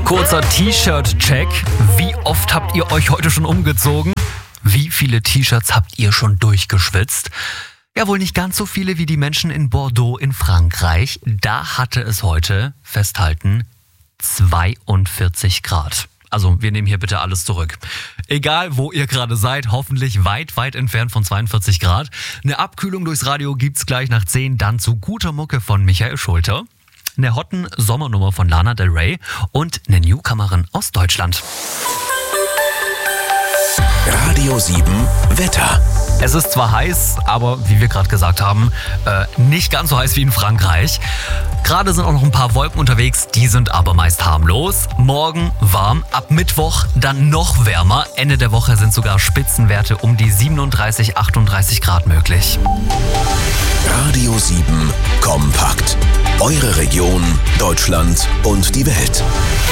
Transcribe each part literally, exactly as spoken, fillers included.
Kurzer T-Shirt-Check. Wie oft habt ihr euch heute schon umgezogen? Wie viele T-Shirts habt ihr schon durchgeschwitzt? Ja, wohl nicht ganz so viele wie die Menschen in Bordeaux in Frankreich. Da hatte es heute, festhalten, zweiundvierzig Grad. Also wir nehmen hier bitte alles zurück. Egal, wo ihr gerade seid, hoffentlich weit, weit entfernt von zweiundvierzig Grad. Eine Abkühlung durchs Radio gibt's gleich nach zehn, dann zu guter Mucke von Michael Schulter, eine hotten Sommernummer von Lana Del Rey und eine Newcomerin aus Deutschland. Radio sieben Wetter. Es ist zwar heiß, aber wie wir gerade gesagt haben, äh, nicht ganz so heiß wie in Frankreich. Gerade sind auch noch ein paar Wolken unterwegs, die sind aber meist harmlos. Morgen warm, ab Mittwoch dann noch wärmer. Ende der Woche sind sogar Spitzenwerte um die siebenunddreißig, achtunddreißig Grad möglich. Radio sieben Kompakt. Eure Region, Deutschland und die Welt.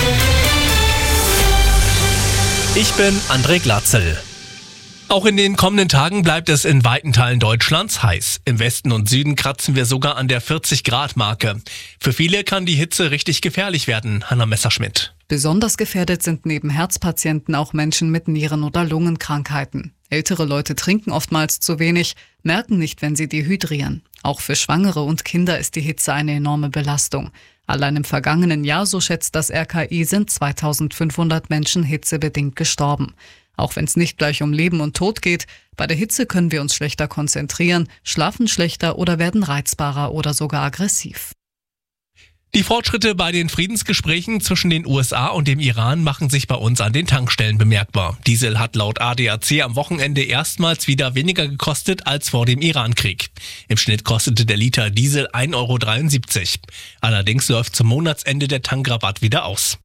Ich bin André Glatzel. Auch in den kommenden Tagen bleibt es in weiten Teilen Deutschlands heiß. Im Westen und Süden kratzen wir sogar an der vierzig Grad Marke. Für viele kann die Hitze richtig gefährlich werden. Hanna Messerschmidt. Besonders gefährdet sind neben Herzpatienten auch Menschen mit Nieren- oder Lungenkrankheiten. Ältere Leute trinken oftmals zu wenig, merken nicht, wenn sie dehydrieren. Auch für Schwangere und Kinder ist die Hitze eine enorme Belastung. Allein im vergangenen Jahr, so schätzt das R K I, sind zweitausendfünfhundert Menschen hitzebedingt gestorben. Auch wenn es nicht gleich um Leben und Tod geht, bei der Hitze können wir uns schlechter konzentrieren, schlafen schlechter oder werden reizbarer oder sogar aggressiv. Die Fortschritte bei den Friedensgesprächen zwischen den U S A und dem Iran machen sich bei uns an den Tankstellen bemerkbar. Diesel hat laut A D A C am Wochenende erstmals wieder weniger gekostet als vor dem Irankrieg. Im Schnitt kostete der Liter Diesel ein Euro dreiundsiebzig. Allerdings läuft zum Monatsende der Tankrabatt wieder aus.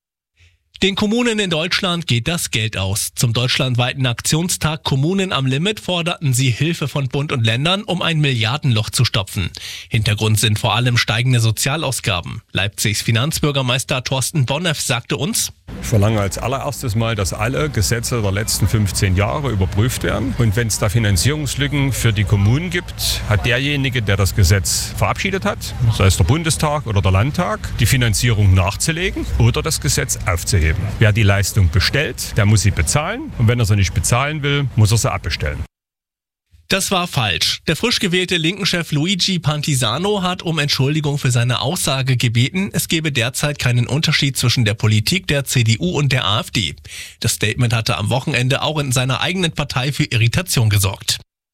Den Kommunen in Deutschland geht das Geld aus. Zum deutschlandweiten Aktionstag Kommunen am Limit forderten sie Hilfe von Bund und Ländern, um ein Milliardenloch zu stopfen. Hintergrund sind vor allem steigende Sozialausgaben. Leipzigs Finanzbürgermeister Thorsten Bonneff sagte uns: Ich verlange als allererstes mal, dass alle Gesetze der letzten fünfzehn Jahre überprüft werden. Und wenn es da Finanzierungslücken für die Kommunen gibt, hat derjenige, der das Gesetz verabschiedet hat, sei es der Bundestag oder der Landtag, die Finanzierung nachzulegen oder das Gesetz aufzuheben. Wer die Leistung bestellt, der muss sie bezahlen. Und wenn er sie nicht bezahlen will, muss er sie abbestellen. Das war falsch. Der frisch gewählte Linken-Chef Luigi Pantisano hat um Entschuldigung für seine Aussage gebeten, es gebe derzeit keinen Unterschied zwischen der Politik der C D U und der AfD. Das Statement hatte am Wochenende auch in seiner eigenen Partei für Irritation gesorgt.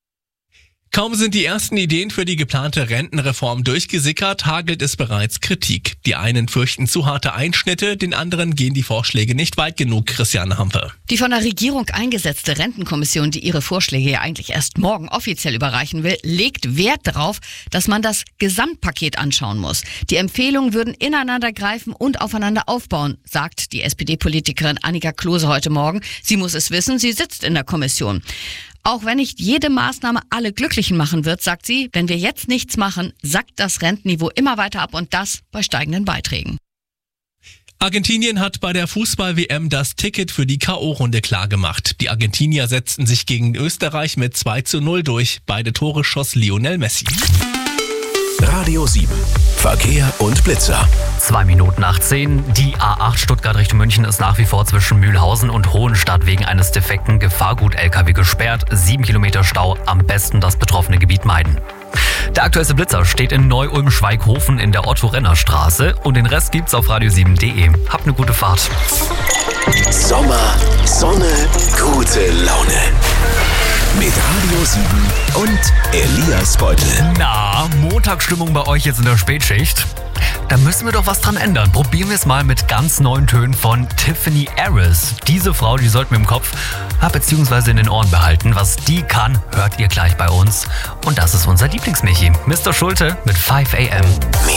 Kaum sind die ersten Ideen für die geplante Rentenreform durchgesickert, hagelt es bereits Kritik. Die einen fürchten zu harte Einschnitte, den anderen gehen die Vorschläge nicht weit genug, Christiane Hampe. Die von der Regierung eingesetzte Rentenkommission, die ihre Vorschläge ja eigentlich erst morgen offiziell überreichen will, legt Wert darauf, dass man das Gesamtpaket anschauen muss. Die Empfehlungen würden ineinander greifen und aufeinander aufbauen, sagt die S P D-Politikerin Annika Klose heute Morgen. Sie muss es wissen, sie sitzt in der Kommission. Auch wenn nicht jede Maßnahme alle Glücklichen machen wird, sagt sie, wenn wir jetzt nichts machen, sackt das Rentenniveau immer weiter ab und das bei steigenden Beiträgen. Argentinien hat bei der Fußball-W M das Ticket für die K O-Runde klargemacht. Die Argentinier setzten sich gegen Österreich mit zwei zu null durch. Beide Tore schoss Lionel Messi. Radio sieben Verkehr und Blitzer. Zwei Minuten nach zehn. Die A acht Stuttgart Richtung München ist nach wie vor zwischen Mühlhausen und Hohenstadt wegen eines defekten Gefahrgut-L K W gesperrt. Sieben Kilometer Stau, am besten das betroffene Gebiet meiden. Der aktuellste Blitzer steht in Neu-Ulm-Schweighofen in der Otto-Renner-Straße und den Rest gibt's auf radio sieben punkt de. Habt eine gute Fahrt. Sommer, Sonne, gute Laune. Mit Radio sieben und Elias Beutel. Na, Montagsstimmung bei euch jetzt in der Spätschicht? Da müssen wir doch was dran ändern. Probieren wir es mal mit ganz neuen Tönen von Tiffany Harris. Diese Frau, die sollten wir im Kopf bzw. in den Ohren behalten. Was die kann, hört ihr gleich bei uns. Und das ist unser Lieblingsmichi, Mister Schulte mit fünf a m.